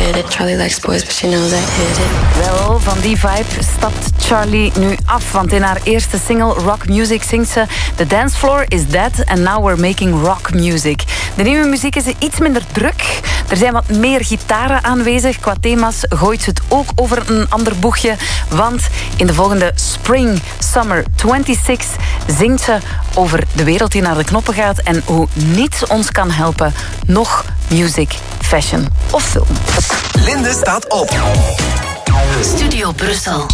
hit it. Charlie likes boys, but she knows I hit it. Wel, van die vibe stapt Charlie nu af. Want in haar eerste single Rock Music zingt ze... The dance floor is dead and now we're making rock music. De nieuwe muziek is iets minder druk. Er zijn wat meer gitaren aanwezig. Qua thema's gooit ze het ook over een ander boegje. Want in de volgende Spring Summer 26 zingt ze over de wereld die naar de knoppen gaat en hoe niets ons kan helpen. Nog music, fashion of film. Linde staat op. Studio Brussel.